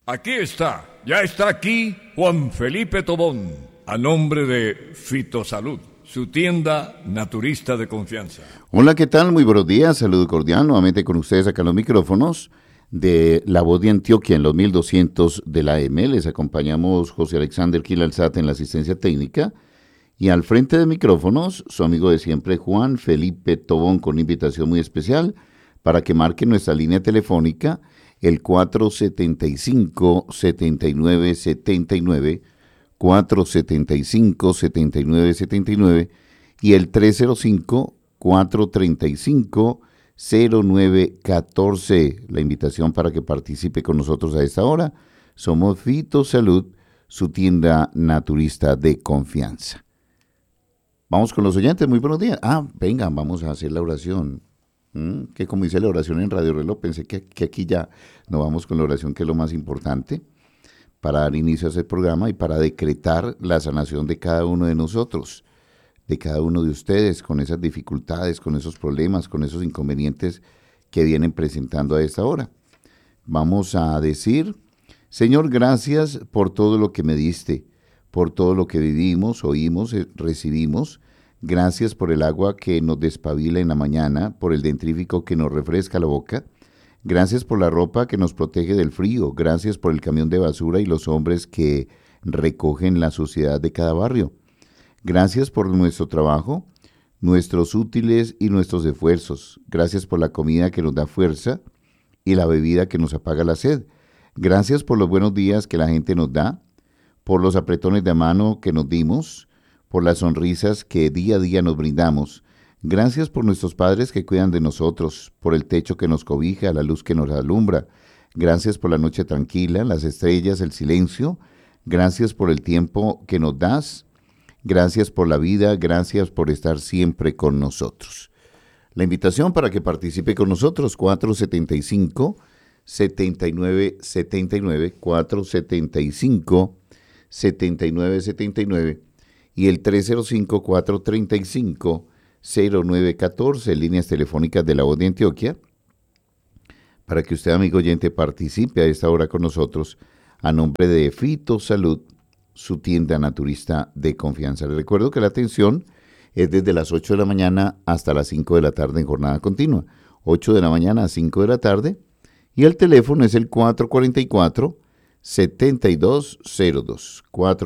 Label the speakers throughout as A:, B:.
A: Aquí está, ya está aquí Juan Felipe Tobón, a nombre de Fitosalud, su tienda naturista de confianza.
B: Hola, ¿qué tal? Muy buenos días, saludo cordial, nuevamente con ustedes acá en los micrófonos de La Voz de Antioquia en los 1200 de la AM. Les acompañamos José Alexander Quilalzate en la asistencia técnica y al frente de micrófonos su amigo de siempre Juan Felipe Tobón con una invitación muy especial para que marque nuestra línea telefónica el 475-7979, 475-7979 y el 305-435-0914. La invitación para que participe con nosotros a esta hora. Somos Fitosalud, su tienda naturista de confianza. Vamos con los oyentes, muy buenos días. Vengan, vamos a hacer la oración. Que como dice la oración en Radio Reloj, pensé que aquí ya nos vamos con la oración, que es lo más importante, para dar inicio a ese programa y para decretar la sanación de cada uno de nosotros, de cada uno de ustedes, con esas dificultades, con esos problemas, con esos inconvenientes que vienen presentando a esta hora. Vamos a decir: Señor, gracias por todo lo que me diste, por todo lo que vivimos, oímos, recibimos. Gracias por el agua que nos despabila en la mañana, por el dentrífico que nos refresca la boca. Gracias por la ropa que nos protege del frío. Gracias por el camión de basura y los hombres que recogen la suciedad de cada barrio. Gracias por nuestro trabajo, nuestros útiles y nuestros esfuerzos. Gracias por la comida que nos da fuerza y la bebida que nos apaga la sed. Gracias por los buenos días que la gente nos da, por los apretones de mano que nos dimos, por las sonrisas que día a día nos brindamos. Gracias por nuestros padres que cuidan de nosotros, por el techo que nos cobija, la luz que nos alumbra. Gracias por la noche tranquila, las estrellas, el silencio. Gracias por el tiempo que nos das. Gracias por la vida, gracias por estar siempre con nosotros. La invitación para que participe con nosotros, 475-7979, 475-7979 y el 305-435-0914, líneas telefónicas de La Voz de Antioquia, para que usted, amigo oyente, participe a esta hora con nosotros a nombre de Fitosalud, su tienda naturista de confianza. Les recuerdo que la atención es desde las 8 de la mañana hasta las 5 de la tarde en jornada continua, 8 de la mañana a 5 de la tarde, y el teléfono es el 444-7202,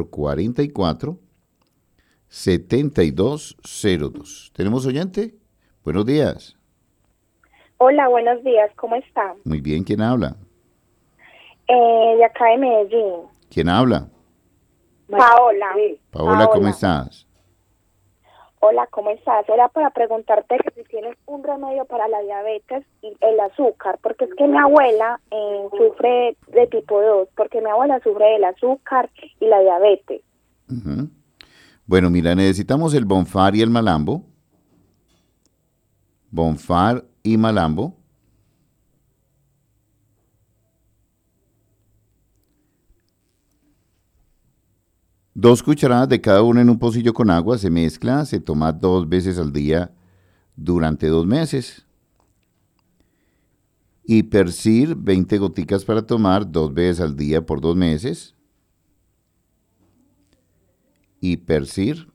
B: 444-7202. ¿Tenemos oyente? Buenos días.
C: Hola, buenos días, ¿cómo está?
B: Muy bien, ¿quién habla?
C: De acá de Medellín.
B: ¿Quién habla?
C: Paola.
B: Paola, ¿cómo estás?
C: Hola, ¿cómo estás? Era para preguntarte que si tienes un remedio para la diabetes y el azúcar, porque es que mi abuela sufre de tipo 2, porque mi abuela sufre del azúcar y la diabetes.
B: Uh-huh. Bueno, mira, necesitamos el Bonfar y el Malambo. Bonfar y Malambo. Dos cucharadas de cada uno en un pocillo con agua, se mezcla, se toma 2 veces al día durante 2 meses. Hipersir, 20 goticas para tomar 2 veces al día por 2 meses. Hipersir.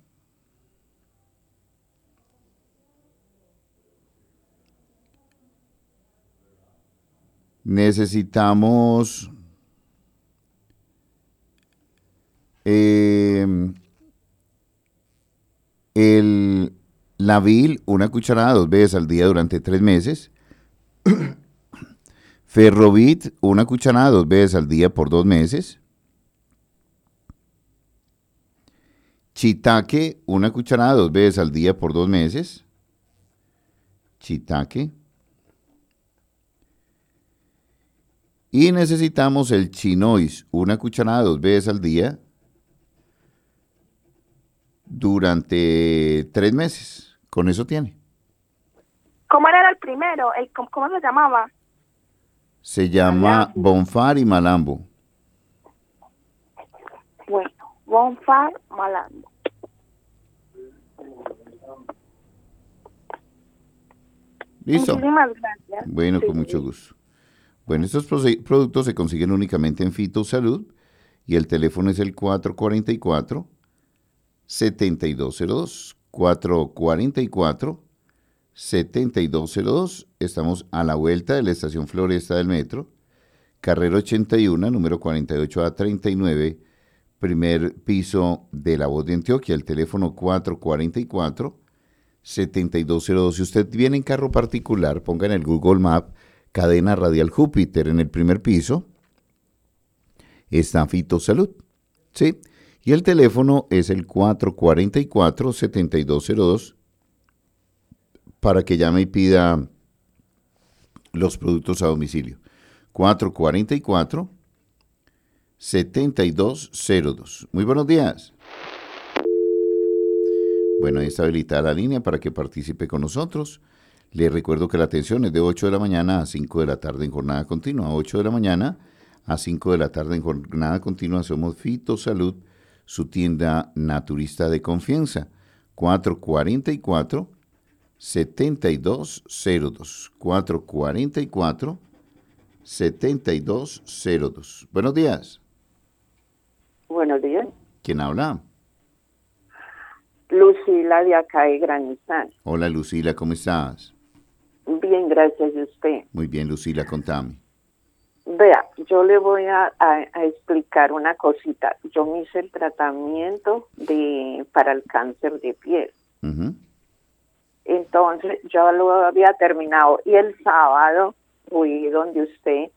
B: Necesitamos el Lavil, 1 cucharada 2 veces al día durante 3 meses. Ferrovit, 1 cucharada 2 veces al día por 2 meses. Chitaque, 1 cucharada 2 veces al día por 2 meses. Chitaque. Y necesitamos el Chinois, 1 cucharada 2 veces al día durante 3 meses. Con eso tiene.
C: ¿Cómo era el primero? ¿Cómo se llamaba?
B: Se llama Bonfar y Malambo.
C: Bueno, Bonfar, Malambo.
B: ¿Listo?
C: Muchísimas gracias.
B: Bueno,
C: Sí.
B: con mucho gusto. Bueno, estos productos se consiguen únicamente en Fitosalud y el teléfono es el 444-7202. 444-7202. Estamos a la vuelta de la estación Floresta del Metro, carrera 81, número 48A39, primer piso de La Voz de Antioquia. El teléfono 444-7202. Si usted viene en carro particular, ponga en el Google Map Cadena Radial Júpiter. En el primer piso está Fitosalud, ¿sí? Y el teléfono es el 444-7202 para que llame y pida los productos a domicilio. 444-7202. Muy buenos días. Bueno, ahí está habilitada la línea para que participe con nosotros. Le recuerdo que la atención es de 8 de la mañana a 5 de la tarde en jornada continua. 8 de la mañana a 5 de la tarde en jornada continua. Somos Fitosalud, su tienda naturista de confianza. 444-7202. 444-7202. Buenos días.
D: Buenos días.
B: ¿Quién habla?
D: Lucila de acá de Granizal.
B: Hola Lucila, ¿cómo estás?
D: Bien, gracias a usted.
B: Muy bien, Lucila, contame.
D: Vea, yo le voy a explicar una cosita. Yo me hice el tratamiento para el cáncer de piel.
B: Uh-huh.
D: Entonces, yo lo había terminado. Y el sábado fui donde usted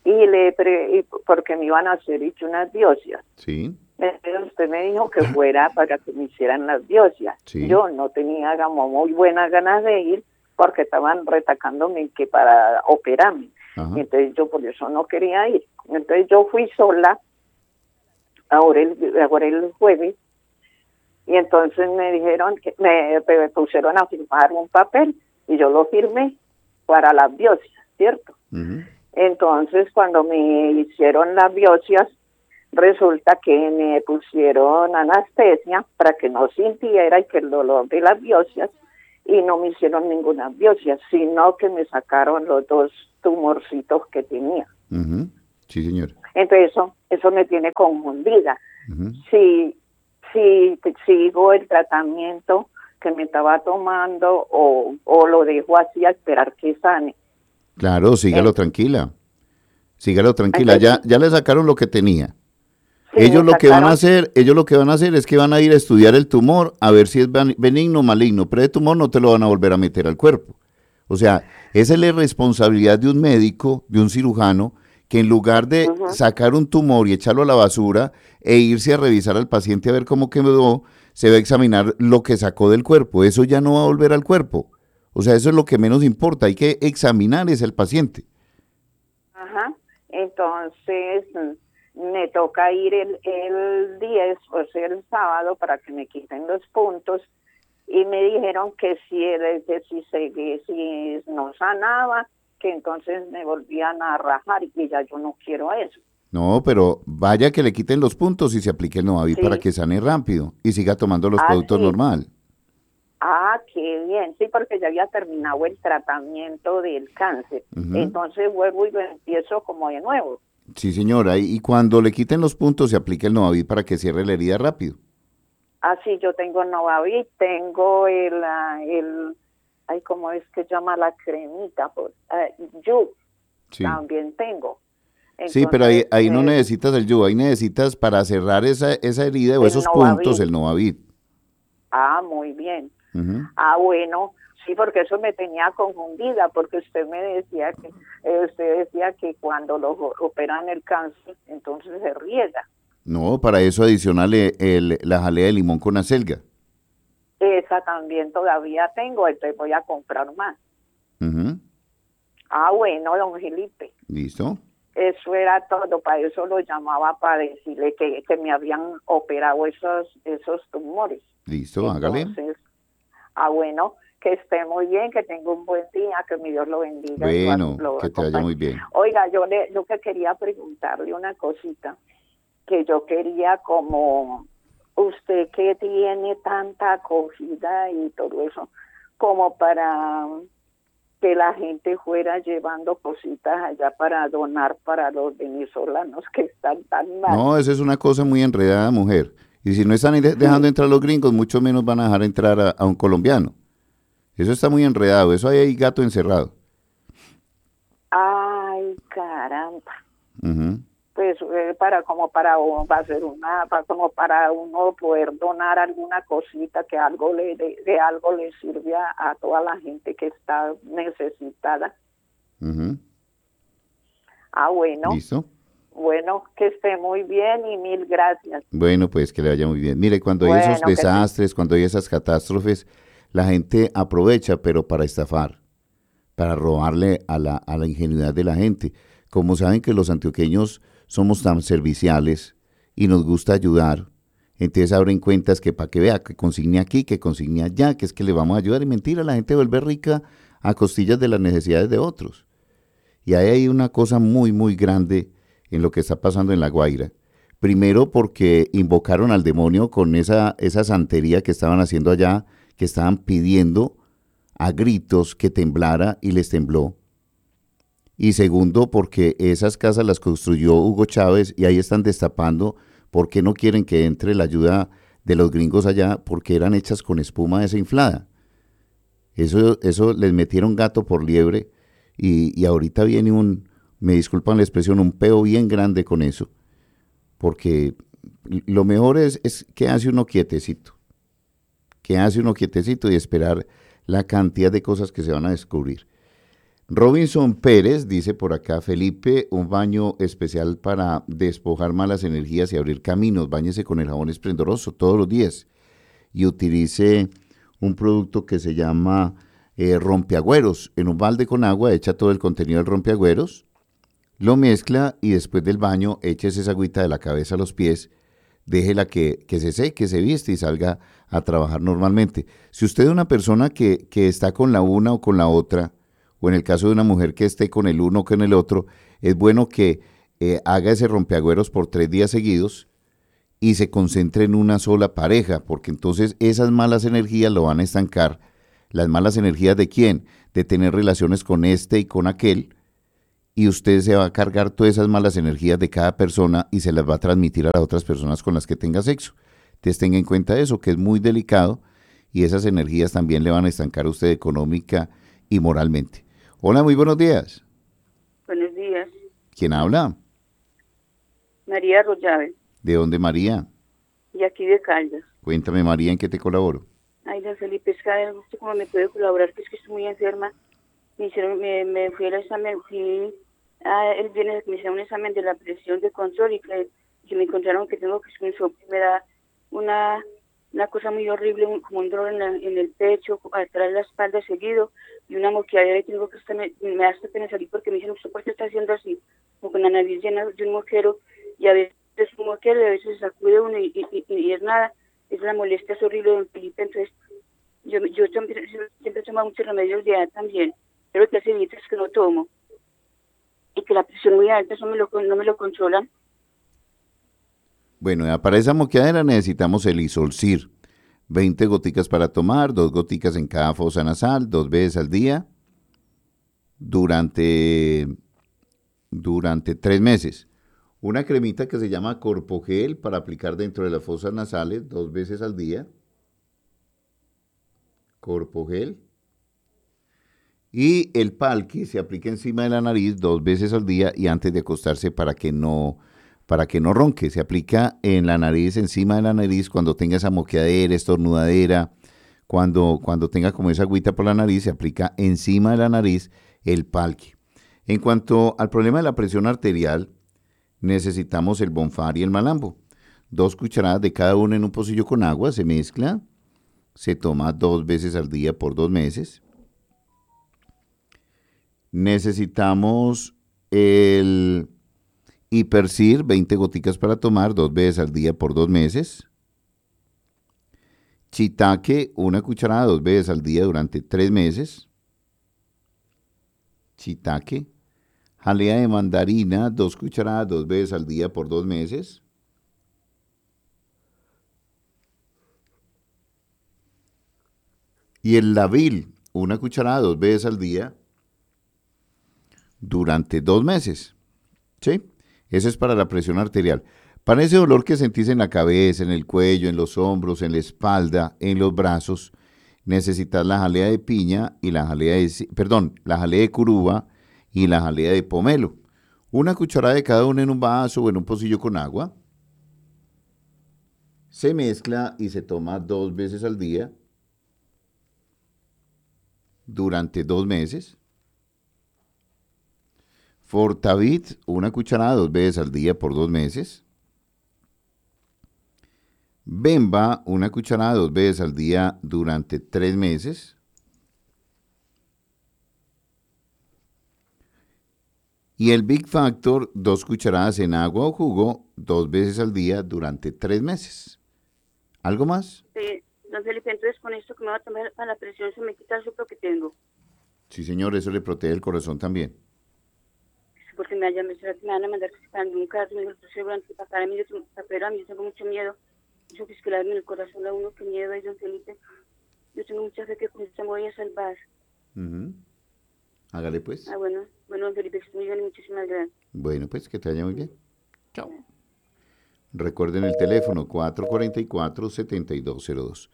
D: porque me iban a hacer unas biopsias.
B: Sí.
D: Entonces usted me dijo que fuera para que me hicieran las biopsias.
B: Sí.
D: Yo no tenía como muy buenas ganas de ir porque estaban retacándome que para operarme.
B: Ajá.
D: Entonces yo por eso no quería ir. Entonces yo fui sola ahora el jueves y entonces me dijeron que me pusieron a firmar un papel y yo lo firmé para las biopsias, ¿cierto?
B: Uh-huh.
D: Entonces cuando me hicieron las biopsias resulta que me pusieron anestesia para que no sintiera y que el dolor de las biopsias, y no me hicieron ninguna biopsia, sino que me sacaron los 2 tumorcitos que tenía.
B: Uh-huh. Sí, señor.
D: Entonces eso me tiene confundida.
B: Uh-huh.
D: Si sigo el tratamiento que me estaba tomando o lo dejo así a esperar que sane.
B: Claro, sígalo tranquila. Sígalo tranquila.
D: Entonces,
B: Ya le sacaron lo que tenía.
D: sí,
B: Ellos
D: me
B: lo que van a
D: sacaron-
B: hacer es que van a ir a estudiar el tumor a ver si es benigno o maligno, pero el tumor no te lo van a volver a meter al cuerpo. O sea, esa es la responsabilidad de un médico, de un cirujano, que en lugar de sacar un tumor y echarlo a la basura e irse a revisar al paciente a ver cómo quedó, se va a examinar lo que sacó del cuerpo. Eso ya no va a volver al cuerpo. O sea, eso es lo que menos importa. Hay que examinar es el paciente.
D: Ajá. Entonces me toca ir el 10, o sea, el sábado, para que me quiten los puntos, y me dijeron que si no sanaba, que entonces me volvían a rajar, y que ya yo no quiero eso.
B: No, pero vaya que le quiten los puntos y se aplique el Novavid
D: Sí.
B: para que sane rápido y siga tomando los productos
D: sí.
B: normal.
D: Ah, qué bien, sí, porque ya había terminado el tratamiento del cáncer.
B: Ujú.
D: Entonces vuelvo y empiezo como de nuevo.
B: Sí, señora, y cuando le quiten los puntos se aplica el Novavid para que cierre la herida rápido.
D: Ah, sí, yo tengo Novavit, tengo ¿cómo es que llama la cremita? Yu,
B: Sí.
D: también tengo.
B: Sí, pero ahí no
D: Entonces,
B: necesitas el Yu, ahí necesitas para cerrar esa herida o
D: El
B: esos
D: Novavit.
B: puntos el Novavid.
D: muy bien.
B: Ujú.
D: Bueno, sí, porque eso me tenía confundida, porque usted decía que cuando lo operan el cáncer, entonces se riega.
B: No, para eso adicionale la jalea de limón con acelga.
D: Esa también todavía tengo, entonces voy a comprar más.
B: Ujú.
D: Bueno, don Felipe,
B: ¿Listo?
D: eso era todo, para eso lo llamaba, para decirle que me habían operado esos tumores.
B: Listo, hágale.
D: Entonces, bueno, que esté muy bien, que tenga un buen día, que mi Dios lo bendiga.
B: Bueno,
D: lo
B: que te vaya
D: acompañe.
B: muy bien.
D: Oiga, yo que quería preguntarle una cosita, que yo quería, como usted que tiene tanta acogida y todo eso, como para que la gente fuera llevando cositas allá para donar para los venezolanos que están tan mal.
B: No, esa es una cosa muy enredada, mujer. Y si no están dejando entrar los gringos, mucho menos van a dejar entrar a un colombiano. Eso está muy enredado, eso hay gato encerrado.
D: Ay, caramba.
B: Ujú.
D: Pues va a ser como para uno poder donar alguna cosita que algo de algo le sirve a toda la gente que está necesitada.
B: Ujú.
D: Bueno.
B: ¿Listo?
D: Bueno, que esté muy bien y mil gracias.
B: Bueno, pues que le vaya muy bien. Mire, cuando hay
D: Bueno,
B: esos desastres, cuando hay esas catástrofes, la gente aprovecha, pero para estafar, para robarle a la ingenuidad de la gente. Como saben que los antioqueños somos tan serviciales y nos gusta ayudar, entonces abren cuentas que para que vea, que consigne aquí, que consigne allá, que es que le vamos a ayudar. Y mentira, la gente vuelve rica a costillas de las necesidades de otros. Y ahí hay una cosa muy, muy grande en lo que está pasando en La Guaira. Primero porque invocaron al demonio con esa santería que estaban haciendo allá, que estaban pidiendo a gritos que temblara y les tembló. Y segundo porque esas casas las construyó Hugo Chávez y ahí están destapando por qué no quieren que entre la ayuda de los gringos allá, porque eran hechas con espuma desinflada. Eso les metieron gato por liebre y ahorita viene me disculpan la expresión, un peo bien grande con eso, porque lo mejor es que hace uno quietecito, y esperar la cantidad de cosas que se van a descubrir. Robinson Pérez dice por acá, Felipe, un baño especial para despojar malas energías y abrir caminos, báñese con el jabón esplendoroso todos los días y utilice un producto que se llama rompeagüeros. En un balde con agua echa todo el contenido del rompeagüeros, lo mezcla y después del baño échese esa agüita de la cabeza a los pies, déjela que se seque, se viste y salga a trabajar normalmente. Si usted es una persona que está con la una o con la otra, o en el caso de una mujer que esté con el uno o con el otro, es bueno que haga ese rompeagüeros por 3 días seguidos y se concentre en una sola pareja, porque entonces esas malas energías lo van a estancar. ¿Las malas energías de quién? De tener relaciones con este y con aquel, y usted se va a cargar todas esas malas energías de cada persona y se las va a transmitir a las otras personas con las que tenga sexo. Entonces tenga en cuenta eso, que es muy delicado, y esas energías también le van a estancar a usted económica y moralmente. Hola, muy buenos días.
E: Buenos días.
B: ¿Quién habla?
E: María Rollave,
B: ¿De dónde, María?
E: y aquí de Caldas.
B: Cuéntame, María, ¿en qué te colaboro?
E: Ay, don Felipe, es que no sé cómo me puede colaborar, que es que estoy muy enferma. Me fui al examen, el viernes me hicieron un examen de la presión de control y que me encontraron que tengo que me da una cosa muy horrible, como un dolor en el pecho, atrás de la espalda seguido, y una moqueadera, y tengo que me da hasta pena salir porque me dicen, ¿usted por qué está haciendo así? Como con la nariz llena de un moquero, y a veces es un moquero y a veces se sacude uno y es nada, es la molestia, es horrible, don Felipe. Entonces yo siempre tomo muchos remedios de edad también, pero que hace días que no tomo, y que la presión muy alta, eso no me lo controlan.
B: Bueno, para esa moqueadera necesitamos el Isolcir. 20 goticas para tomar, 2 goticas en cada fosa nasal, 2 veces al día, durante 3 meses. Una cremita que se llama Corpogel para aplicar dentro de las fosas nasales 2 veces al día. Corpogel. Y el Palki se aplica encima de la nariz 2 veces al día y antes de acostarse para que no ronque. Se aplica en la nariz, encima de la nariz, cuando tenga esa moqueadera, estornudadera, cuando tenga como esa agüita por la nariz, se aplica encima de la nariz el Palki. En cuanto al problema de la presión arterial, necesitamos el Bonfar y el Malambo. 2 cucharadas de cada uno en un pocillo con agua, se mezcla, se toma 2 veces al día por 2 meses. Necesitamos el Hipercir, 20 goticas para tomar 2 veces al día por 2 meses. Chitaque, 1 cucharada 2 veces al día durante 3 meses. Chitaque. Jalea de mandarina, 2 cucharadas 2 veces al día por 2 meses. Y el Lavil, 1 cucharada 2 veces al día durante 2 meses. ¿Sí? Eso es para la presión arterial. Para ese dolor que sentís en la cabeza, en el cuello, en los hombros, en la espalda, en los brazos, necesitas la jalea de piña y la jalea de curuba y la jalea de pomelo. Una cucharada de cada una en un vaso o en un pocillo con agua. Se mezcla y se toma 2 veces al día durante 2 meses. Fortavit, una cucharada 2 veces al día por 2 meses. Bemba, una cucharada 2 veces al día durante 3 meses. Y el Big Factor, 2 cucharadas en agua o jugo 2 veces al día durante 3 meses. ¿Algo más?
E: Sí, don Felipe, entonces con esto que me va a tomar para la presión se me quita el soplo que tengo.
B: Sí, señor, eso le protege el corazón también.
E: Porque me van a mandar que se pague un carro, me dijo el profesor, para mí, pero a mí yo tengo mucho miedo. Eso que es que le abren el corazón a uno, que miedo hay, don Felipe. Yo tengo mucha fe que con esto me voy a salvar.
B: Hágale pues.
E: Bueno, don Felipe, que esté muy bien y muchísimas gracias.
B: Bueno, pues que te vaya muy bien. Chao. Recuerden el teléfono 444-7202.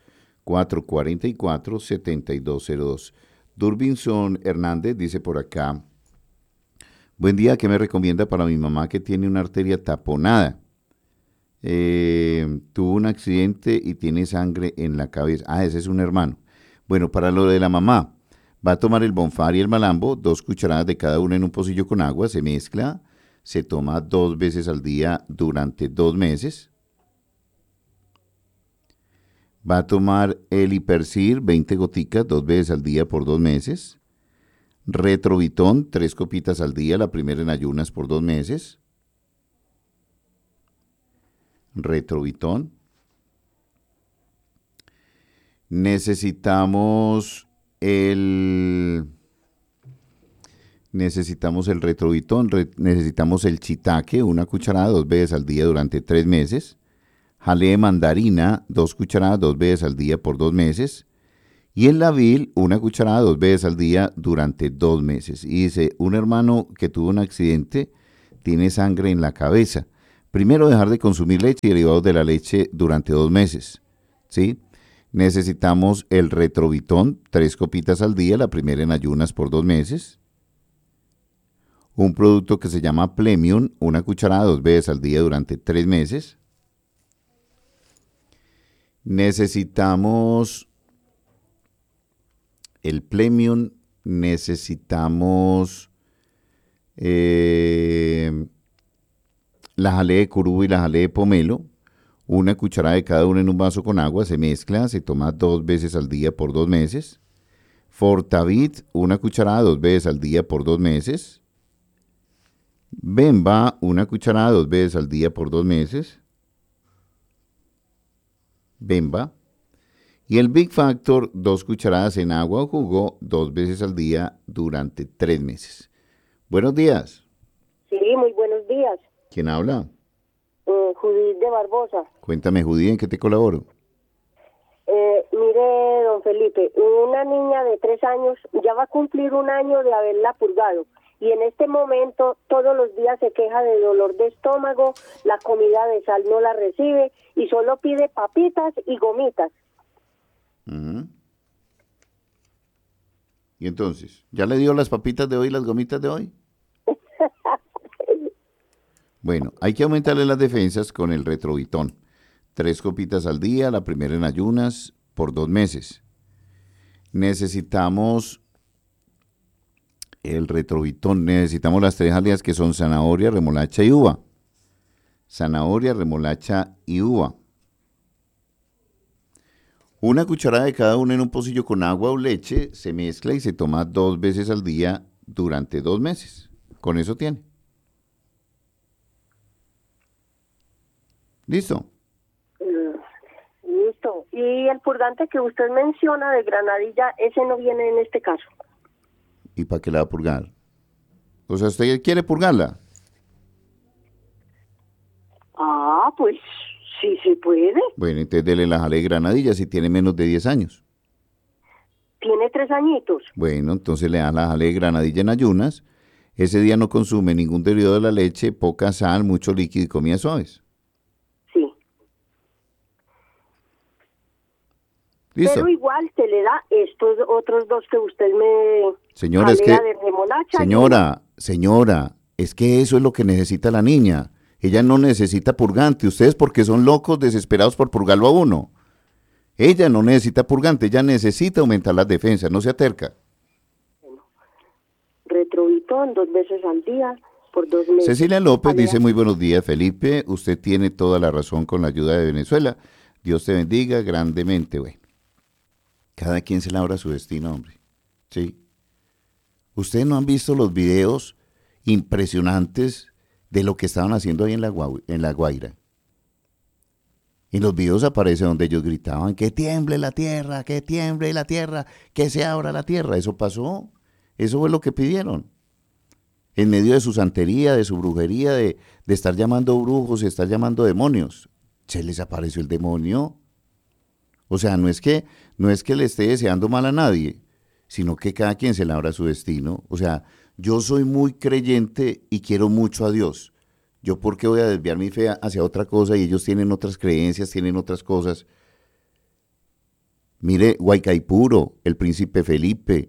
B: 444-7202. Durbinson Hernández dice por acá: buen día, ¿qué me recomienda para mi mamá que tiene una arteria taponada? Tuvo un accidente y tiene sangre en la cabeza. Ah, ese es un hermano. Bueno, para lo de la mamá, va a tomar el Bonfar y el Malambo, 2 cucharadas de cada una en un pocillo con agua, se mezcla, se toma 2 veces al día durante 2 meses. Va a tomar el Hipercir, 20 goticas, 2 veces al día por 2 meses. Retrovitón, 3 copitas al día, la primera en ayunas por 2 meses. Retrovitón. Necesitamos el Retrovitón, necesitamos el Chitaque, 1 cucharada 2 veces al día durante 3 meses. Jalea de mandarina, 2 cucharadas 2 veces al día por 2 meses. Y el Lavil, 1 cucharada 2 veces al día durante 2 meses. Y dice, un hermano que tuvo un accidente tiene sangre en la cabeza. Primero, dejar de consumir leche y derivados de la leche durante 2 meses. ¿Sí? Necesitamos el Retrovitón, 3 copitas al día, la primera en ayunas por 2 meses. Un producto que se llama Plemium, 1 cucharada 2 veces al día durante 3 meses. Necesitamos el Plemium, necesitamos la jalea de curuba y la jalea de pomelo, 1 cucharada de cada una en un vaso con agua, se mezcla, se toma 2 veces al día por 2 meses. Fortavit, 1 cucharada 2 veces al día por 2 meses. Bemba, 1 cucharada 2 veces al día por 2 meses. Bemba. Y el Big Factor, 2 cucharadas en agua o jugo, 2 veces al día durante 3 meses. Buenos días.
F: Sí, muy buenos días.
B: ¿Quién habla?
F: Judith de Barbosa.
B: Cuéntame, Judith, ¿en qué te colaboro?
F: Mire, don Felipe, una niña de 3 años ya va a cumplir 1 año de haberla purgado. Y en este momento todos los días se queja de dolor de estómago, la comida de sal no la recibe y solo pide papitas y gomitas.
B: Y entonces, ¿ya le dio las papitas de hoy y las gomitas de hoy? Bueno, hay que aumentarle las defensas con el Retrovitón. 3 copitas al día, la primera en ayunas por 2 meses. Necesitamos el Retrovitón, necesitamos las 3 jaleas que son zanahoria, remolacha y uva. Zanahoria, remolacha y uva. 1 cucharada de cada una en un pocillo con agua o leche, se mezcla y se toma 2 veces al día durante 2 meses. Con eso tiene. ¿Listo?
F: Listo. Y el purgante que usted menciona de granadilla, ese no viene en este caso.
B: ¿Y para qué la va a purgar? O sea, ¿usted quiere purgarla?
F: Ah, pues sí se puede.
B: Bueno, entonces dele la jalea de granadilla si tiene menos de 10 años.
F: Tiene 3 añitos.
B: Bueno, entonces le da la jalea de granadilla en ayunas. Ese día no consume ningún derivado de la leche, poca sal, mucho líquido y comidas suaves.
F: Sí.
B: ¿Listo?
F: Pero igual se le da estos otros dos que usted me
B: Señora, es
F: jalea
B: que,
F: de remolacha.
B: señora, es que eso es lo que necesita la niña. Ella no necesita purgante. Ustedes porque son locos, desesperados por purgarlo a uno. Ella no necesita purgante, ella necesita aumentar las defensas, no se aterca.
F: Retrovitón 2 veces al día por 2 meses.
B: Cecilia López
F: Jalea.
B: dice, muy buenos días, Felipe. Usted tiene toda la razón con la ayuda de Venezuela. Dios te bendiga grandemente. Bueno, cada quien se labra su destino, hombre. ¿Sí? ¿Ustedes no han visto los videos impresionantes de lo que estaban haciendo ahí en la Guaira? En los videos aparece donde ellos gritaban, que tiemble la tierra, que tiemble la tierra, que se abra la tierra. Eso pasó. Eso fue lo que pidieron. En medio de su santería, de su brujería, de estar llamando brujos y estar llamando demonios. Se les apareció el demonio. O sea, no es que le esté deseando mal a nadie, sino que cada quien se labra su destino. O sea, yo soy muy creyente y quiero mucho a Dios. ¿Yo por qué voy a desviar mi fe hacia otra cosa y ellos tienen otras creencias, tienen otras cosas? Mire, Guaycaipuro, el príncipe Felipe,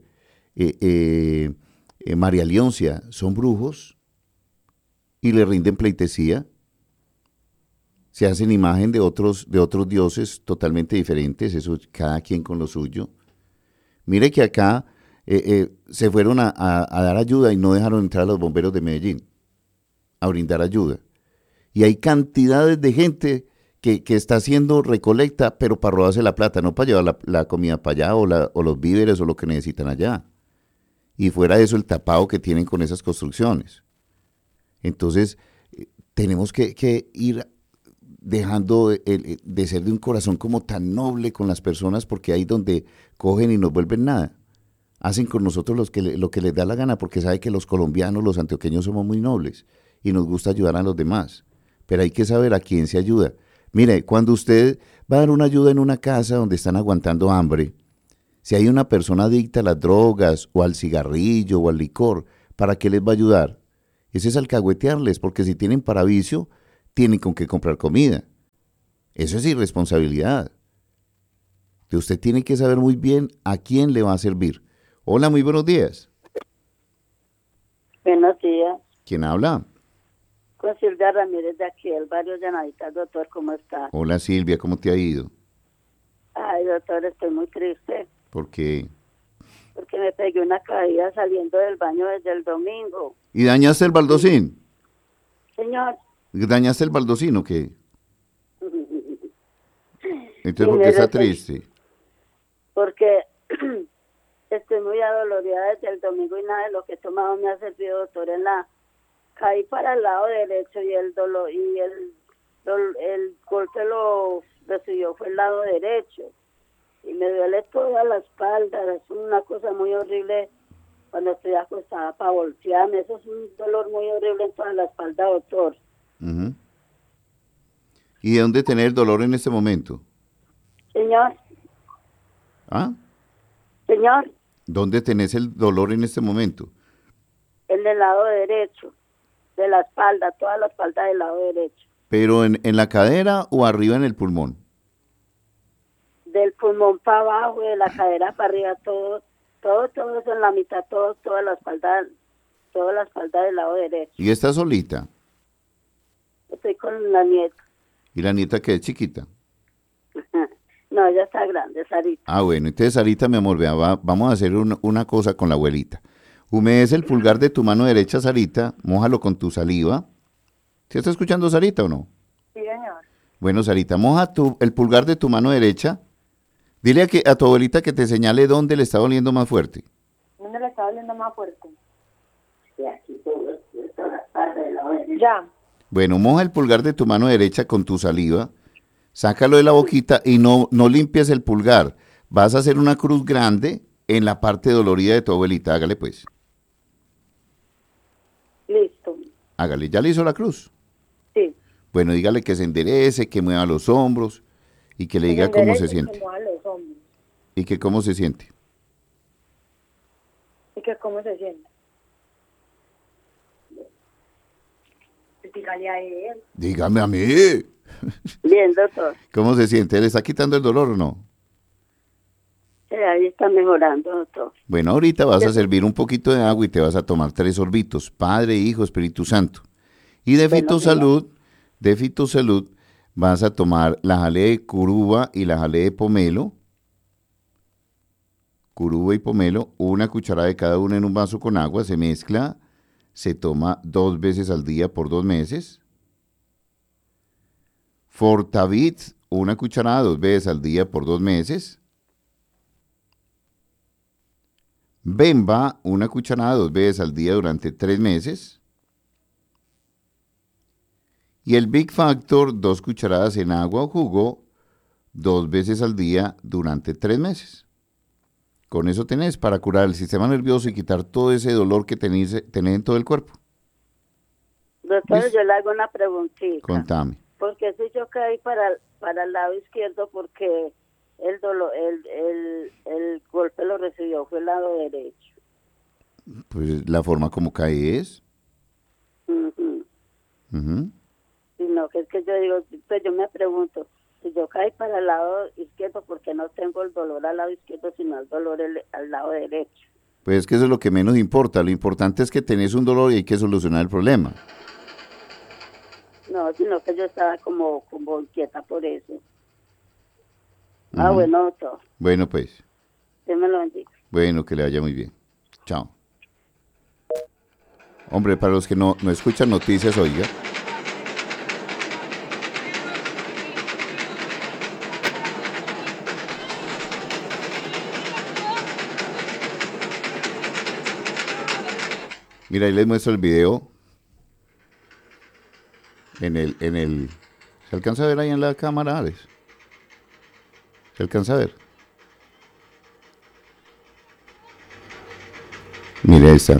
B: María Leoncia, son brujos y le rinden pleitesía. Se hacen imagen de otros dioses totalmente diferentes, eso cada quien con lo suyo. Mire que acá se fueron a dar ayuda y no dejaron entrar a los bomberos de Medellín a brindar ayuda. Y hay cantidades de gente que está haciendo recolecta, pero para robarse la plata, no para llevar la comida para allá o los víveres o lo que necesitan allá. Y fuera de eso, el tapado que tienen con esas construcciones. Entonces, tenemos que ir dejando de ser de un corazón como tan noble con las personas, porque ahí donde cogen y nos vuelven nada. Hacen con nosotros lo que les da la gana, porque sabe que los colombianos, los antioqueños somos muy nobles y nos gusta ayudar a los demás. Pero hay que saber a quién se ayuda. Mire, cuando usted va a dar una ayuda en una casa donde están aguantando hambre, si hay una persona adicta a las drogas o al cigarrillo o al licor, ¿para qué les va a ayudar? Ese es alcahuetearles, porque si tienen para vicio, tienen con qué comprar comida. Eso es irresponsabilidad. Entonces usted tiene que saber muy bien a quién le va a servir. Hola, muy buenos días.
G: Buenos días.
B: ¿Quién habla?
G: Con Silvia Ramírez de aquí, el barrio Llanaditas. Doctor, ¿cómo está?
B: Hola Silvia, ¿cómo te ha ido?
G: Ay, doctor, estoy muy triste.
B: ¿Por qué?
G: Porque me pegué una caída saliendo del baño desde el domingo.
B: ¿Y dañaste el baldocín?
G: Señor.
B: ¿Dañaste el baldocín o qué? Entonces, ¿por qué está triste?
G: Porque estoy muy adolorida desde el domingo y nada de lo que he tomado me ha servido, doctor. Caí para el lado derecho y el dolor y el golpe lo recibió fue el lado derecho. Y me duele toda la espalda, es una cosa muy horrible cuando estoy acostada para voltearme. Eso es un dolor muy horrible en toda la espalda, doctor.
B: Uh-huh. ¿Y de dónde tener dolor en este momento?
G: Señor.
B: ¿Ah?
G: Señor.
B: ¿Dónde tenés el dolor en este momento?
G: En el lado derecho, de la espalda, toda la espalda del lado derecho.
B: ¿Pero en la cadera o arriba en el pulmón?
G: Del pulmón para abajo, de la cadera para arriba, todo eso en la mitad, toda la espalda del lado derecho.
B: ¿Y está solita?
G: Estoy con la nieta.
B: ¿Y la nieta que es chiquita?
G: No, ella está grande, Sarita.
B: Ah, bueno, entonces Sarita, mi amor, vea, vamos a hacer una cosa con la abuelita. Humedece el pulgar de tu mano derecha, Sarita, mójalo con tu saliva. ¿Sí está escuchando, Sarita, o no?
G: Sí, señor.
B: Bueno, Sarita, moja el pulgar de tu mano derecha. Dile a tu abuelita que te señale dónde le está doliendo más fuerte.
G: ¿Dónde le está doliendo más fuerte? Sí, aquí todo, toda la parte de la derecha. Ya.
B: Bueno, moja el pulgar de tu mano derecha con tu saliva. Sácalo de la boquita y no limpies el pulgar. Vas a hacer una cruz grande en la parte dolorida de tu abuelita. Hágale pues.
G: Listo.
B: Hágale. ¿Ya le hizo la cruz?
G: Sí.
B: Bueno, dígale que se enderece, que mueva los hombros y que le diga cómo se siente.
G: Que mueva los hombros.
B: Y que cómo se siente.
G: ¿Y que cómo se siente?
C: dígale a él.
B: Dígame a mí.
G: Bien, doctor.
B: ¿Cómo se siente? ¿Le está quitando el dolor o no?
G: Ahí está mejorando, doctor.
B: Bueno, ahorita vas a servir un poquito de agua y te vas a tomar 3 sorbitos, Padre, Hijo, Espíritu Santo. Y de Fitosalud vas a tomar la jalea de curuba y la jalea de pomelo. Curuba y pomelo, una cucharada de cada una en un vaso con agua, se mezcla, se toma 2 veces al día por 2 meses. Fortavit, una cucharada 2 veces al día por 2 meses. Bemba, una cucharada 2 veces al día durante 3 meses. Y el Big Factor, 2 cucharadas en agua o jugo, 2 veces al día durante 3 meses. Con eso tenés para curar el sistema nervioso y quitar todo ese dolor que tenés en todo el cuerpo.
G: Doctor,
B: ¿Listo?
G: yo le hago una preguntita.
B: Contame.
G: Porque si yo caí para el lado izquierdo porque el dolor, el golpe lo recibió fue el lado derecho.
B: Pues la forma como cae es. Ujú.
G: Sino que es que yo digo, pues yo me pregunto, si yo caí para el lado izquierdo, ¿por qué no tengo el dolor al lado izquierdo, sino el dolor al lado derecho?
B: Pues es que eso es lo que menos importa. Lo importante es que tenés un dolor y hay que solucionar el problema.
G: No, sino que yo estaba como inquieta por eso.
B: Ujú.
G: Bueno, doctor,
B: Bueno, pues.
G: Dios me lo bendiga.
B: Bueno, que le vaya muy bien. Chao. Hombre, para los que no escuchan noticias, oiga. Mira, ahí les muestro el video. ¿Se alcanza a ver ahí en la cámara, Alex? ¿Se alcanza a ver? Mira esta.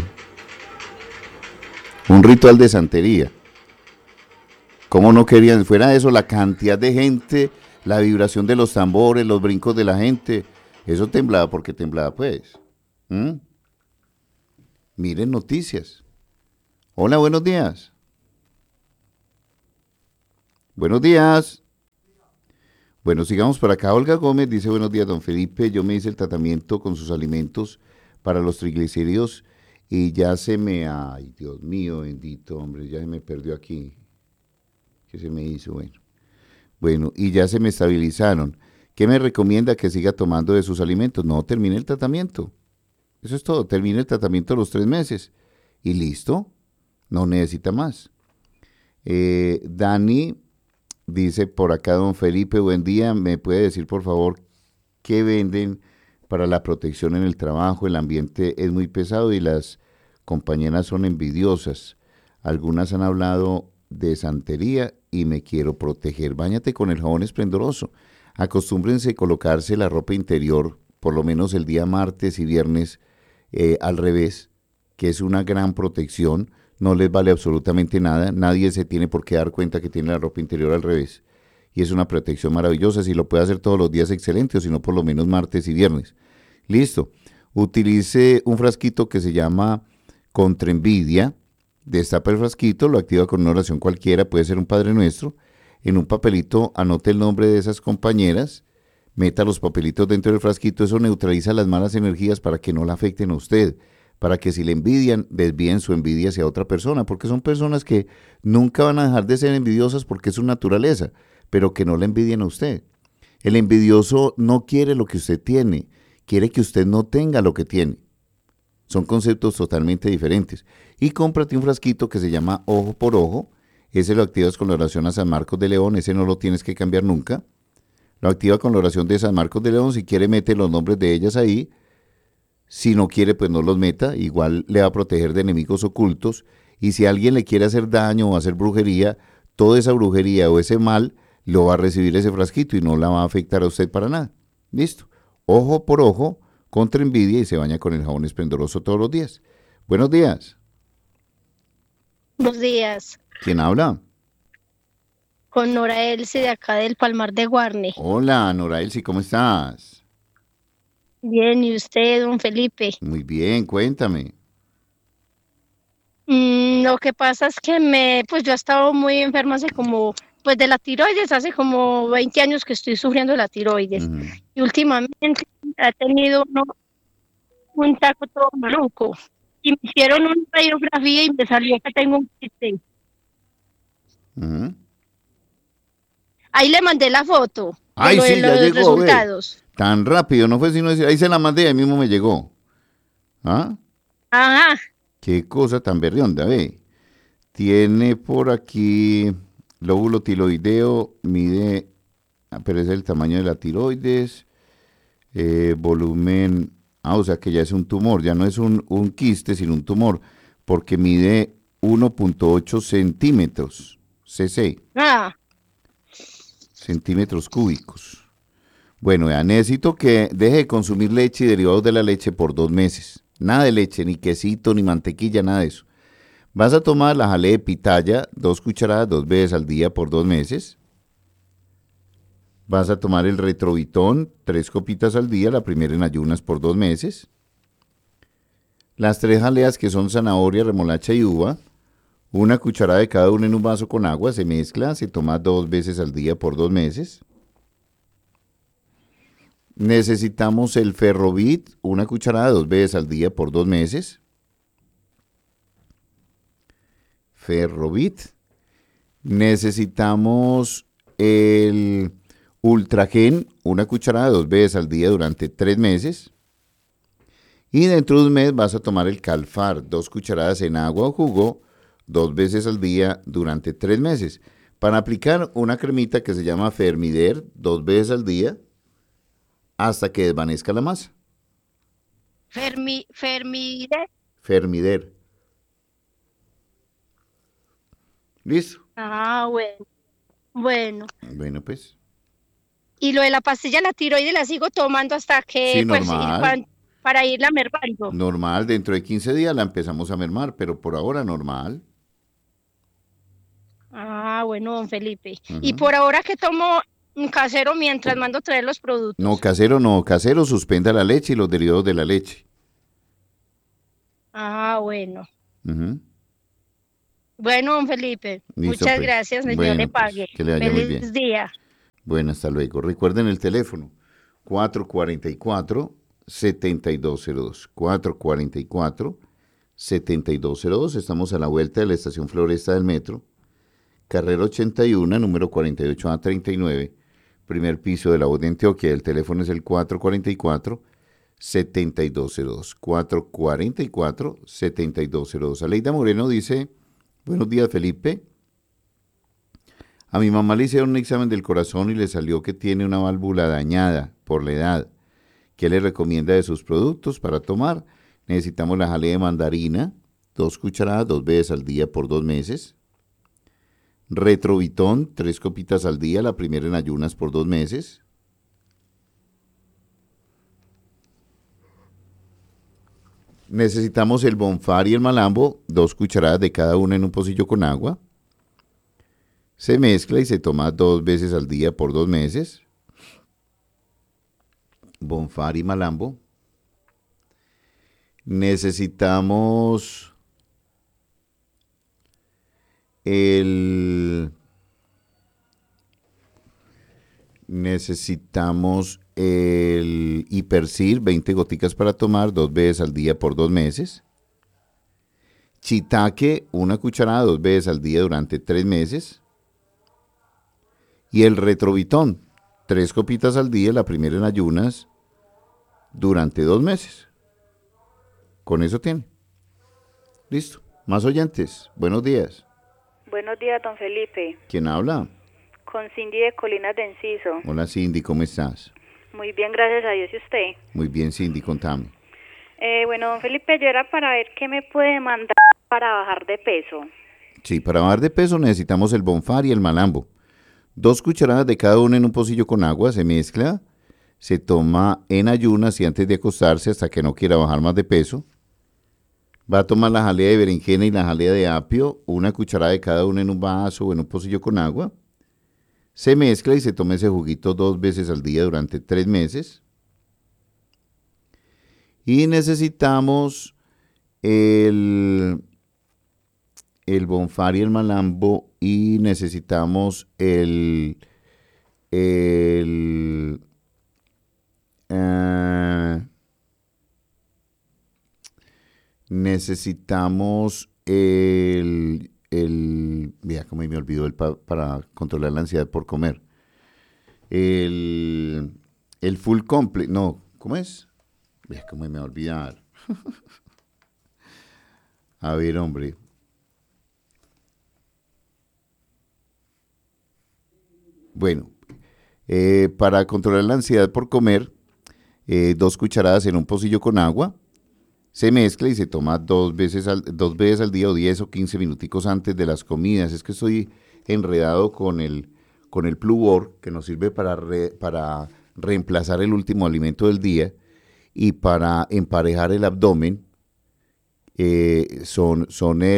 B: Un ritual de santería. ¿Cómo no querían? Fuera eso, la cantidad de gente, la vibración de los tambores, los brincos de la gente. Eso temblaba porque temblaba, pues. Miren noticias. Hola, buenos días. Buenos días. Bueno, sigamos por acá. Olga Gómez dice, buenos días, don Felipe. Yo me hice el tratamiento con sus alimentos para los triglicéridos y ya se me... Ay, Dios mío, bendito, hombre, ya se me perdió aquí. ¿Qué se me hizo? Bueno, y ya se me estabilizaron. ¿Qué me recomienda que siga tomando de sus alimentos? No, termine el tratamiento. Eso es todo. Termine el tratamiento a los 3 meses. Y listo. No necesita más. Dani dice por acá, don Felipe, buen día. ¿Me puede decir, por favor, qué venden para la protección en el trabajo? El ambiente es muy pesado y las compañeras son envidiosas. Algunas han hablado de santería y me quiero proteger. Báñate con el jabón esplendoroso. Acostúmbrense a colocarse la ropa interior, por lo menos el día martes y viernes, al revés, que es una gran protección. No les vale absolutamente nada. Nadie se tiene por qué dar cuenta que tiene la ropa interior al revés. Y es una protección maravillosa. Si lo puede hacer todos los días, excelente, o si no, por lo menos martes y viernes. Listo. Utilice un frasquito que se llama Contra Envidia. Destapa el frasquito, lo activa con una oración cualquiera, puede ser un Padre Nuestro. En un papelito anote el nombre de esas compañeras, meta los papelitos dentro del frasquito, eso neutraliza las malas energías para que no la afecten a usted, para que si le envidian, desvíen su envidia hacia otra persona, porque son personas que nunca van a dejar de ser envidiosas porque es su naturaleza, pero que no le envidien a usted. El envidioso no quiere lo que usted tiene, quiere que usted no tenga lo que tiene. Son conceptos totalmente diferentes. Y cómprate un frasquito que se llama Ojo por Ojo. Ese lo activas con la oración a San Marcos de León. Ese no lo tienes que cambiar nunca. Lo activa con la oración de San Marcos de León. Si quiere, mete los nombres de ellas ahí. Si no quiere, pues no los meta. Igual le va a proteger de enemigos ocultos. Y si alguien le quiere hacer daño o hacer brujería, toda esa brujería o ese mal lo va a recibir ese frasquito y no la va a afectar a usted para nada. Listo. Ojo por ojo, contra envidia, y se baña con el jabón esplendoroso todos los días. Buenos días.
H: Buenos días.
B: ¿Quién habla?
H: Con Nora Elsie de acá del Palmar de Guarne.
B: Hola, Nora Elsie, ¿cómo estás?
H: Bien, ¿y usted, don Felipe?
B: Muy bien, cuéntame.
H: Lo que pasa es que pues yo he estado muy enferma hace como, pues de la tiroides, hace como 20 años que estoy sufriendo de la tiroides.
B: Ujú.
H: Y últimamente he tenido un taco todo maluco. Y me hicieron una radiografía y me salió que tengo un quiste.
B: Ujú.
H: Ahí le mandé la foto de
B: Ay, sí, ya
H: los
B: llegó, ve.
H: resultados.
B: Tan rápido, no fue sino decir, ahí se la mandé, ahí mismo me llegó. ¿Ah?
H: Ajá.
B: Qué cosa tan berrionda, ve. Tiene por aquí lóbulo tiroideo, mide, pero es el tamaño de la tiroides, volumen, o sea que ya es un tumor, ya no es un quiste, sino un tumor, porque mide 1.8 centímetros, cc,
H: Ah,
B: centímetros cúbicos. Bueno, ya necesito que deje de consumir leche y derivados de la leche por 2 meses. Nada de leche, ni quesito, ni mantequilla, nada de eso. Vas a tomar la jalea de pitaya, 2 cucharadas 2 veces al día por 2 meses. Vas a tomar el retrovitón, 3 copitas al día, la primera en ayunas por 2 meses. Las 3 jaleas que son zanahoria, remolacha y uva, 1 cucharada de cada una en un vaso con agua, se mezcla, se toma 2 veces al día por 2 meses. Necesitamos el ferrovit, 1 cucharada 2 veces al día por 2 meses. Ferrovit. Necesitamos el ultragen, 1 cucharada 2 veces al día durante 3 meses. Y dentro de un mes vas a tomar el calfar, 2 cucharadas en agua o jugo, 2 veces al día durante 3 meses. Para aplicar una cremita que se llama Fermider, 2 veces al día, hasta que desvanezca la masa.
H: Fermide.
B: Fermider. ¿Listo?
H: Ah, bueno. Bueno.
B: Bueno, pues.
H: Y lo de la pastilla de la tiroides la sigo tomando hasta que,
B: Sí,
H: pues,
B: normal.
H: para irla mermando.
B: Normal, dentro de 15 días la empezamos a mermar, pero por ahora normal.
H: Ah, bueno, don Felipe. Y
B: Ujú.
H: por ahora que tomo un casero mientras mando traer los
B: No,
H: productos.
B: casero, suspenda la leche y los derivados de la leche.
H: Ah, bueno.
B: Ujú.
H: Bueno, don Felipe,
B: Listo,
H: muchas
B: pues.
H: gracias, Dios
B: Bueno,
H: le
B: pues,
H: pague.
B: que le vaya muy
H: Feliz
B: bien.
H: día.
B: Bueno, hasta luego. Recuerden el teléfono, 444-7202. 444-7202. Estamos a la vuelta de la estación Floresta del Metro, carrera 81, número 48A39, primer piso de la voz de Antioquia. El teléfono es el 444-7202. 444-7202. Aleida Moreno dice, buenos días, Felipe. A mi mamá le hicieron un examen del corazón y le salió que tiene una válvula dañada por la edad. ¿Qué le recomienda de sus productos para tomar? Necesitamos la jalea de mandarina, 2 cucharadas 2 veces al día por 2 meses. Retrovitón, 3 copitas al día, la primera en ayunas por 2 meses. Necesitamos el Bonfar y el Malambo, 2 cucharadas de cada una en un pocillo con agua. Se mezcla y se toma 2 veces al día por 2 meses. Bonfar y Malambo. Necesitamos el Hipercir, 20 goticas para tomar 2 veces al día por 2 meses. Chitaque, 1 cucharada 2 veces al día durante 3 meses. Y el Retrovitón, 3 copitas al día, la primera en ayunas, durante 2 meses. Con eso tiene. Listo. Más oyentes. Buenos días.
I: Buenos días, don Felipe.
B: ¿Quién habla?
I: Con Cindy de Colinas de Enciso.
B: Hola Cindy, ¿cómo estás?
I: Muy bien, gracias a Dios. ¿Y usted?
B: Muy bien, Cindy, contame.
I: Bueno, don Felipe, yo era para ver qué me puede mandar para bajar de peso.
B: Sí, para bajar de peso necesitamos el Bonfar y el Malambo. 2 cucharadas de cada uno en un pocillo con agua, se mezcla, se toma en ayunas y antes de acostarse hasta que no quiera bajar más de peso. Va a tomar la jalea de berenjena y la jalea de apio, 1 cucharada de cada una en un vaso o en un pocillo con agua. Se mezcla y se toma ese juguito 2 veces al día durante 3 meses. Y necesitamos el el Bonfar y el Malambo y necesitamos necesitamos mira, cómo me olvidó para controlar la ansiedad por comer. El full complex, no, ¿cómo es? Mira, cómo me va a olvidar. A ver, hombre. Bueno, para controlar la ansiedad por comer, 2 cucharadas en un pocillo con agua, se mezcla y se toma 2 veces al día o 10 o 15 minuticos antes de las comidas. Es que estoy enredado con el Pluvor, que nos sirve para reemplazar el último alimento del día y para emparejar el abdomen. Son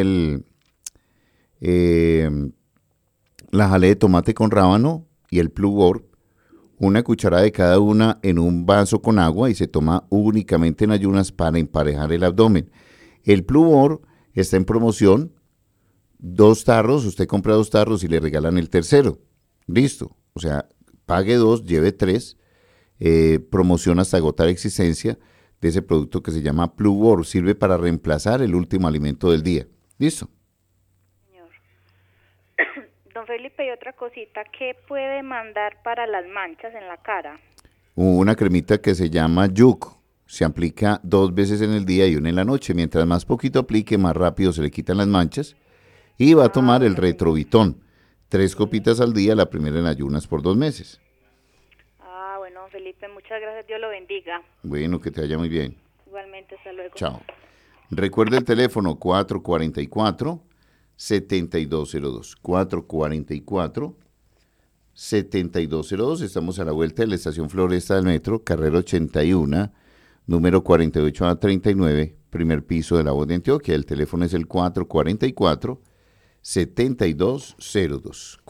B: la jalea de tomate con rábano y el Pluvor, una cucharada de cada una en un vaso con agua y se toma únicamente en ayunas para emparejar el abdomen. El Pluvor está en promoción, 2 tarros, usted compra 2 tarros y le regalan el tercero. Listo, o sea, pague 2, lleve 3, promoción hasta agotar existencia de ese producto que se llama Pluvor, sirve para reemplazar el último alimento del día. ¿Listo?
I: Señor. Don Felipe, y otra cosita, ¿qué puede mandar para las manchas en la cara?
B: Una cremita que se llama Yuk, se aplica 2 veces en el día y 1 en la noche. Mientras más poquito aplique, más rápido se le quitan las manchas. Y va a tomar el Retrovitón, 3 copitas al día, la primera en ayunas por 2 meses.
I: Bueno, Felipe, muchas gracias, Dios lo bendiga.
B: Bueno, que te vaya muy bien.
I: Igualmente, hasta luego.
B: Chao. Recuerde el teléfono 444-7202. 444-7202. Estamos a la vuelta de la estación Floresta del Metro, carrera 81, número 48A39, primer piso de La Voz de Antioquia. El teléfono es el 444-7202.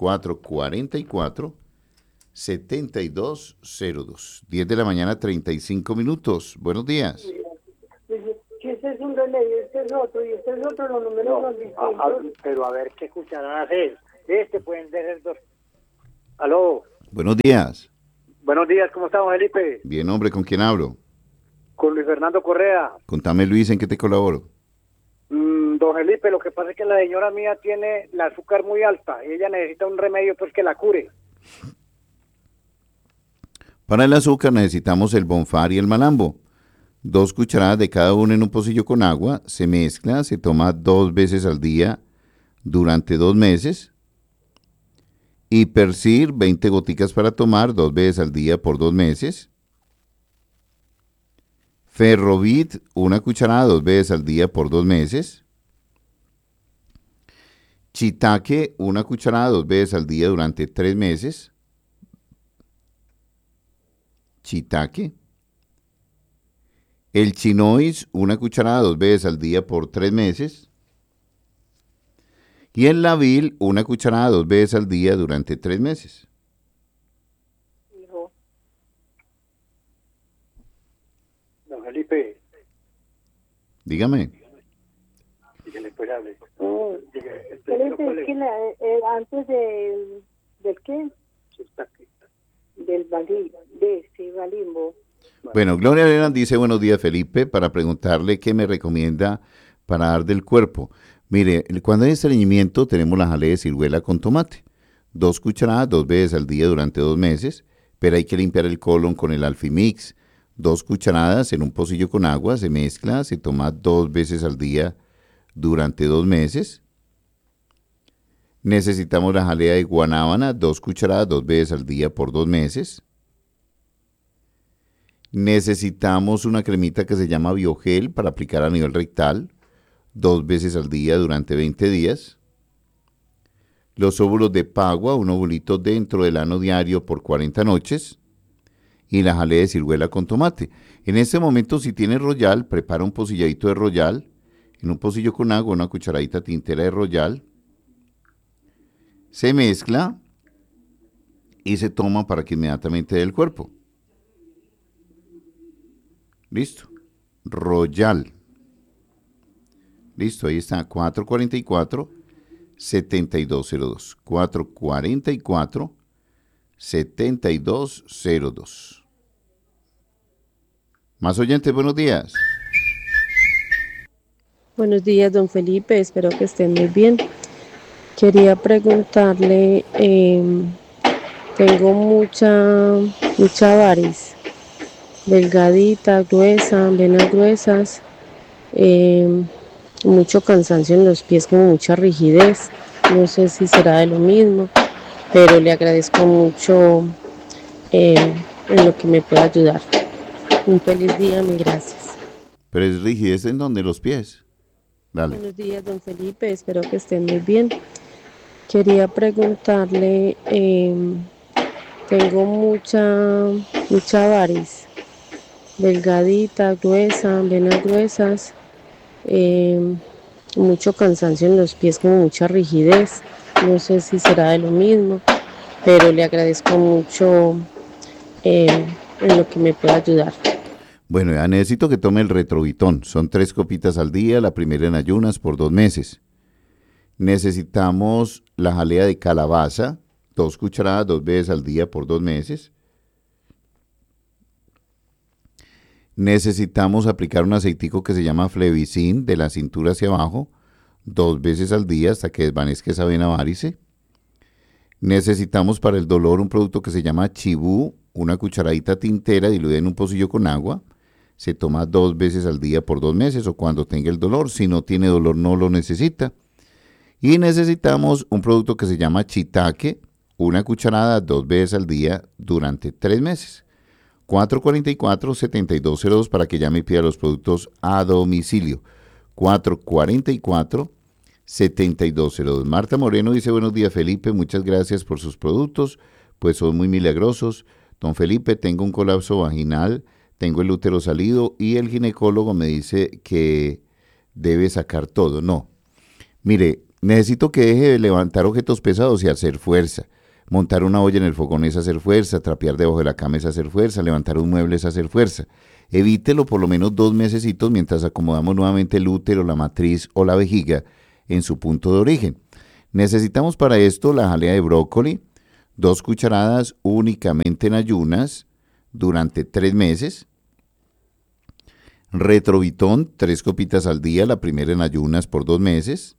B: 444-7202. 10 de la mañana, 35 minutos. Buenos días.
F: Que este es un remedio, este es otro, y este es otro, los números son distintos.
J: Pero a ver qué cucharadas es. Pueden ser 2. Aló.
B: Buenos días.
J: Buenos días, ¿cómo estamos, Felipe?
B: Bien, hombre, ¿con quién hablo?
J: Con Luis Fernando Correa.
B: Contame, Luis, ¿en qué te colaboro?
J: Don Felipe, lo que pasa es que la señora mía tiene el azúcar muy alta y ella necesita un remedio pues que la cure.
B: Para el azúcar necesitamos el Bonfar y el Malambo. 2 cucharadas de cada uno en un pocillo con agua, se mezcla, se toma 2 veces al día durante 2 meses. Hipersir, 20 goticas para tomar 2 veces al día por 2 meses. Ferrovit, 1 cucharada 2 veces al día por 2 meses. Chitaque, 1 cucharada 2 veces al día durante 3 meses. Chitaque. El chinois, 1 cucharada 2 veces al día por 3 meses. Y el lavil, 1 cucharada 2 veces al día durante 3 meses.
F: Hijo.
J: Don Felipe.
B: Dígame.
J: Dígale, pues hable.
F: Felipe, es que antes ¿del qué? Del Valimbo.
B: Bueno, Gloria Arena dice, buenos días, Felipe, para preguntarle qué me recomienda para dar del cuerpo. Mire, cuando hay estreñimiento tenemos la jalea de ciruela con tomate. 2 cucharadas 2 veces al día durante 2 meses, pero hay que limpiar el colon con el Alfimix. 2 cucharadas en un pocillo con agua, se mezcla, se toma 2 veces al día durante 2 meses. Necesitamos la jalea de guanábana, 2 cucharadas 2 veces al día por 2 meses. Necesitamos una cremita que se llama Biogel para aplicar a nivel rectal, 2 veces al día durante 20 días. Los óvulos de pagua, un ovulito dentro del ano diario por 40 noches. Y la jalea de ciruela con tomate. En este momento, si tiene Royal, prepara un pocilladito de Royal. En un pocillo con agua, una cucharadita tintera de Royal. Se mezcla y se toma para que inmediatamente dé el cuerpo. Listo. Royal. Listo, ahí está. 444 444-7202. 444-7202. Más oyentes, buenos días.
K: Buenos días, don Felipe, espero que estén muy bien. Quería preguntarle, tengo mucha varis, delgadita, gruesa, venas gruesas, mucho cansancio en los pies, como mucha rigidez. No sé si será de lo mismo, pero le agradezco mucho en lo que me pueda ayudar. Un feliz día, mil gracias.
B: Pero es rigidez en donde los pies. Dale.
K: Buenos días, don Felipe, espero que estén muy bien. Quería preguntarle, tengo mucha varis, delgadita, gruesa, venas gruesas, mucho cansancio en los pies, como mucha rigidez. No sé si será de lo mismo, pero le agradezco mucho en lo que me pueda ayudar.
B: Bueno, ya necesito que tome el Retrovitón. Son 3 copitas al día, la primera en ayunas por 2 meses. Necesitamos la jalea de calabaza, 2 cucharadas 2 veces al día por 2 meses. Necesitamos aplicar un aceitico que se llama Flevicin de la cintura hacia abajo, 2 veces al día hasta que desvanezca esa vena varice. Necesitamos para el dolor un producto que se llama Chibú, una cucharadita tintera diluida en un pocillo con agua. Se toma 2 veces al día por 2 meses o cuando tenga el dolor. Si no tiene dolor, no lo necesita. Y necesitamos un producto que se llama Chitaque, una cucharada 2 veces al día durante 3 meses. 444-7202 para que llame y pida los productos a domicilio. 444-7202. Marta Moreno dice: buenos días, Felipe, muchas gracias por sus productos, pues son muy milagrosos. Don Felipe, tengo un colapso vaginal, tengo el útero salido y el ginecólogo me dice que debe sacar todo. No, mire, necesito que deje de levantar objetos pesados y hacer fuerza. Montar una olla en el fogón es hacer fuerza, trapear debajo de la cama es hacer fuerza, levantar un mueble es hacer fuerza. Evítelo por lo menos 2 mesecitos mientras acomodamos nuevamente el útero, la matriz o la vejiga en su punto de origen. Necesitamos para esto la jalea de brócoli, 2 cucharadas únicamente en ayunas durante 3 meses. Retrovitón, 3 copitas al día, la primera en ayunas por 2 meses.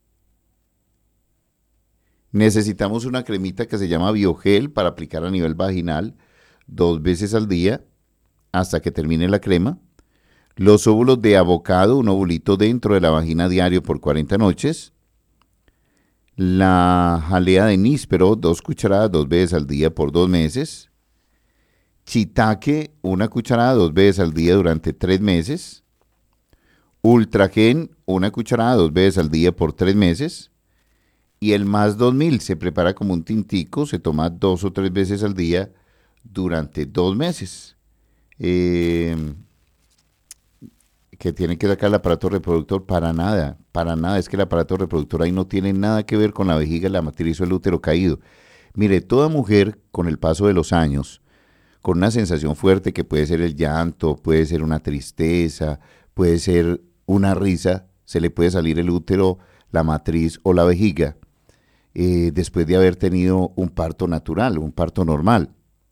B: Necesitamos una cremita que se llama Biogel para aplicar a nivel vaginal 2 veces al día hasta que termine la crema. Los óvulos de avocado, un ovulito dentro de la vagina diario por 40 noches. La jalea de níspero, 2 cucharadas 2 veces al día por 2 meses. Chitaque, 1 cucharada 2 veces al día durante 3 meses. Ultragen, 1 cucharada 2 veces al día por 3 meses. Y el más 2000 se prepara como un tintico, se toma 2 o 3 veces al día durante 2 meses. Que tiene que sacar el aparato reproductor, para nada, es que el aparato reproductor ahí no tiene nada que ver con la vejiga, la matriz o el útero caído. Mire, toda mujer con el paso de los años, con una sensación fuerte que puede ser el llanto, puede ser una tristeza, puede ser una risa, se le puede salir el útero, la matriz o la vejiga, después de haber tenido un parto natural, un parto normal,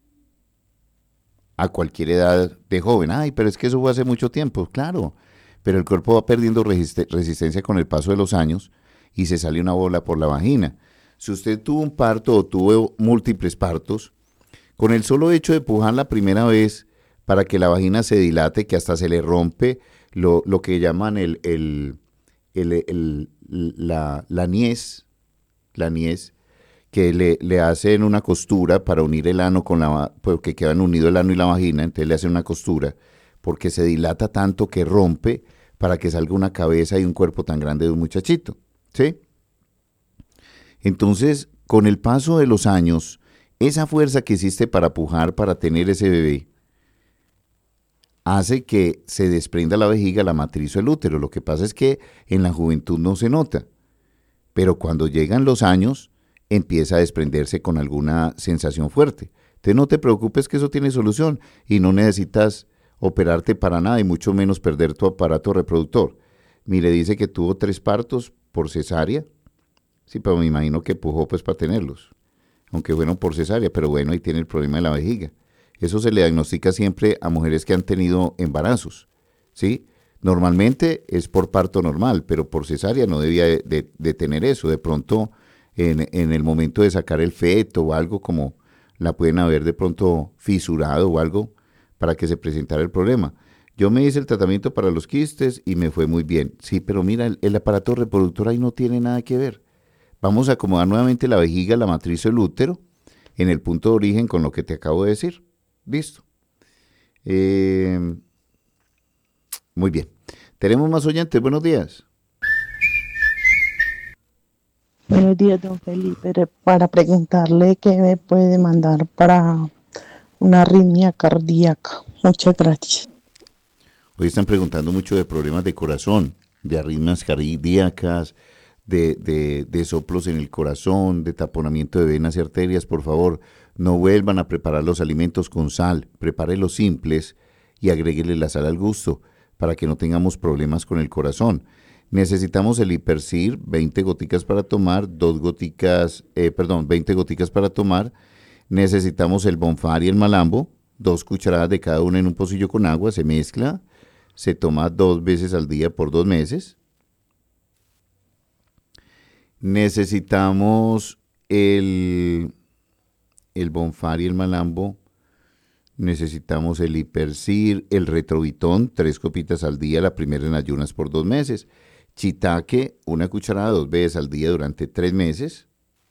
B: a cualquier edad de joven. Ay, pero es que eso fue hace mucho tiempo, claro, pero el cuerpo va perdiendo resistencia con el paso de los años y se sale una bola por la vagina. Si usted tuvo un parto o tuvo múltiples partos, con el solo hecho de pujar la primera vez para que la vagina se dilate, que hasta se le rompe lo que llaman la niez, que le hacen una costura para unir el ano con porque quedan unidos el ano y la vagina, entonces le hacen una costura porque se dilata tanto que rompe para que salga una cabeza y un cuerpo tan grande de un muchachito, ¿sí? Entonces, con el paso de los años, esa fuerza que hiciste para pujar, para tener ese bebé, hace que se desprenda la vejiga, la matriz o el útero. Lo que pasa es que en la juventud no se nota, pero cuando llegan los años empieza a desprenderse con alguna sensación fuerte. Entonces no te preocupes, que eso tiene solución y no necesitas operarte para nada y mucho menos perder tu aparato reproductor. Mire, dice que tuvo 3 partos por cesárea Sí, pero me imagino que pujó pues para tenerlos, aunque fueron por cesárea, pero bueno, ahí tiene el problema de la vejiga. Eso se le diagnostica siempre a mujeres que han tenido embarazos, ¿sí? Normalmente es por parto normal, pero por cesárea no debía de tener eso. De pronto, en el momento de sacar el feto o algo como la pueden haber de pronto fisurado o algo para que se presentara el problema. Yo me hice el tratamiento para los quistes y me fue muy bien. Sí, pero mira, el aparato reproductor ahí no tiene nada que ver. Vamos a acomodar nuevamente la vejiga, la matriz o el útero en el punto de origen con lo que te acabo de decir. Listo. Muy bien. Tenemos más oyentes. Buenos días.
L: Buenos días, don Felipe. Para preguntarle qué me puede mandar para una arritmia cardíaca. Muchas gracias.
B: Hoy están preguntando mucho de problemas de corazón, de arritmias cardíacas, de soplos en el corazón, de taponamiento de venas y arterias. Por favor, no vuelvan a preparar los alimentos con sal. Prepárelos simples y agréguele la sal al gusto para que no tengamos problemas con el corazón. Necesitamos el Hipercir, 20 goticas para tomar, 20 goticas para tomar. Necesitamos el Bonfar y el Malambo, 2 cucharadas de cada una en un pocillo con agua, se mezcla, se toma 2 veces al día por 2 meses. Necesitamos el Bonfar y el Malambo. Necesitamos el Hipercir, el Retrovitón, 3 copitas al día, la primera en ayunas por 2 meses. Chitaque, 1 cucharada 2 veces al día durante 3 meses.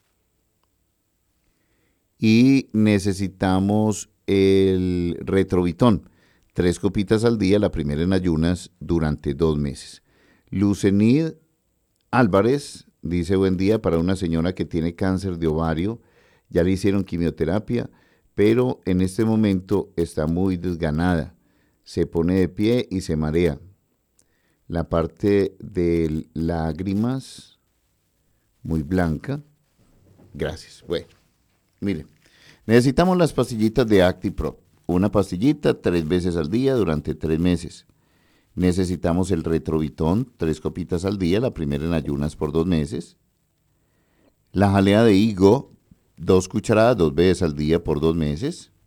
B: Y necesitamos el Retrovitón, 3 copitas al día, la primera en ayunas durante 2 meses. Lucenid Álvarez dice: buen día para una señora que tiene cáncer de ovario, ya le hicieron quimioterapia, pero en este momento está muy desganada, se pone de pie y se marea. La parte de lágrimas muy blanca. Gracias. Bueno, miren, necesitamos las pastillitas de ActiPro. Una pastillita 3 veces al día durante 3 meses. Necesitamos el Retrovitón, 3 copitas al día, la primera en ayunas por 2 meses. La jalea de higo, 2 cucharadas 2 veces al día por 2 meses.